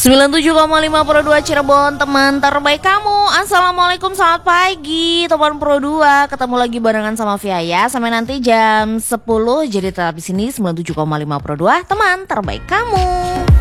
97,5 Pro 2 Cirebon, teman terbaik kamu. Assalamualaikum, selamat pagi teman Pro 2. Ketemu lagi barengan sama Via ya. Sampai nanti jam 10. Jadi tetap di sini 97,5 Pro 2, teman terbaik kamu.